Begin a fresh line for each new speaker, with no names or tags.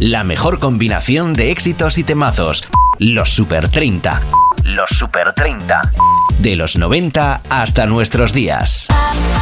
La mejor combinación de éxitos y temazos. Los Super 30. Los Super 30. De los 90 hasta nuestros días.